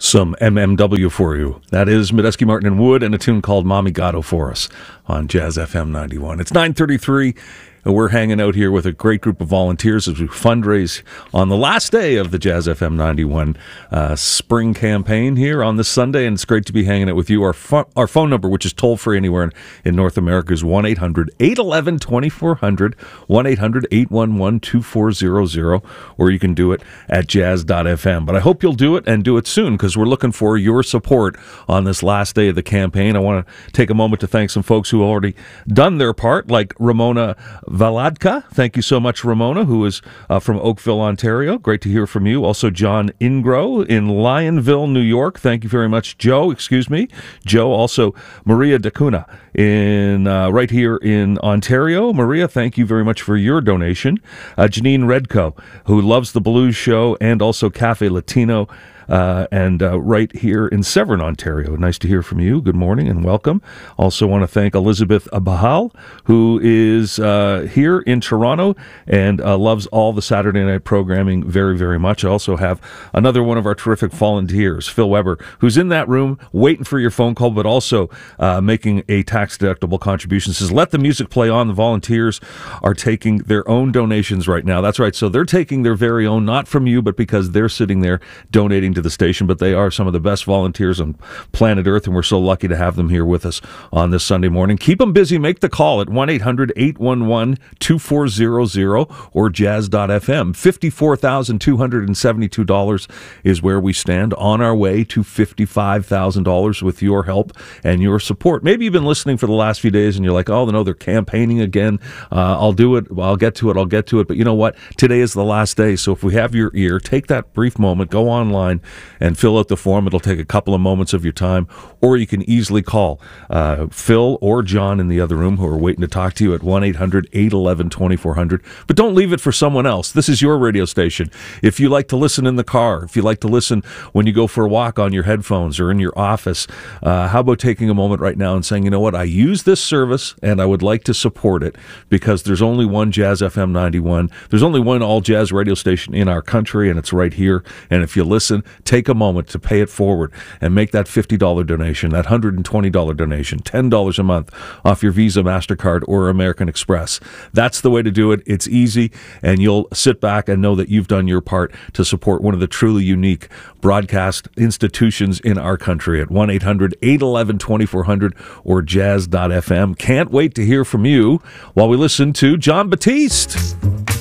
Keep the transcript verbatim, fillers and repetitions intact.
Some M M W for you. That is Medeski, Martin, and Wood, and a tune called Mommy Gatto for us on Jazz F M ninety-one. It's nine thirty-three, and we're hanging out here with a great group of volunteers as we fundraise on the last day of the Jazz F M ninety-one uh, spring campaign here on this Sunday, and it's great to be hanging out with you. Our, fo- our phone number, which is toll-free anywhere in, in North America, is one eight hundred eight one one twenty-four hundred, one eight hundred eight one one two four zero zero, or you can do it at jazz dot f m. But I hope you'll do it and do it soon, because we're looking for your support on this last day of the campaign. I want to take a moment to thank some folks who have already done their part, like Ramona Valadka. Thank you so much, Ramona, who is uh, from Oakville, Ontario. Great to hear from you. Also, John Ingro in Lionville, New York. Thank you very much, Joe. Excuse me, Joe. Also, Maria DeCuna in uh, right here in Ontario. Maria, thank you very much for your donation. Uh, Janine Redco, who loves the Blues Show and also Cafe Latino. Uh, and uh, right here in Severn, Ontario. Nice to hear from you. Good morning and welcome. Also want to thank Elizabeth Bahal, who is uh, here in Toronto and uh, loves all the Saturday night programming very, very much. I also have another one of our terrific volunteers, Phil Weber, who's in that room waiting for your phone call, but also uh, making a tax-deductible contribution. Says, let the music play on. The volunteers are taking their own donations right now. That's right. So they're taking their very own, not from you, but because they're sitting there donating to the station, but they are some of the best volunteers on planet Earth, and we're so lucky to have them here with us on this Sunday morning. Keep them busy. Make the call at one eight hundred eight one one two four zero zero or jazz dot f m. fifty-four thousand two hundred seventy-two dollars is where we stand, on our way to fifty-five thousand dollars with your help and your support. Maybe you've been listening for the last few days and you're like, oh, no, they're campaigning again. Uh, I'll do it. I'll get to it. I'll get to it. But you know what? Today is the last day. So if we have your ear, take that brief moment, go online and fill out the form. It'll take a couple of moments of your time, or you can easily call uh, Phil or John in the other room, who are waiting to talk to you, at one eight hundred eight one one twenty-four hundred. But don't leave it for someone else. This is your radio station. If you like to listen in the car, if you like to listen when you go for a walk on your headphones or in your office, uh, how about taking a moment right now and saying, you know what, I use this service and I would like to support it, because there's only one Jazz F M ninety-one. There's only one all jazz radio station in our country, and it's right here. And if you listen, take a moment to pay it forward and make that fifty dollars donation, that one hundred twenty dollars donation, ten dollars a month off your Visa, MasterCard, or American Express. That's the way to do it. It's easy, and you'll sit back and know that you've done your part to support one of the truly unique broadcast institutions in our country at one eight hundred eight one one twenty-four hundred or jazz dot f m. Can't wait to hear from you while we listen to Jon Batiste.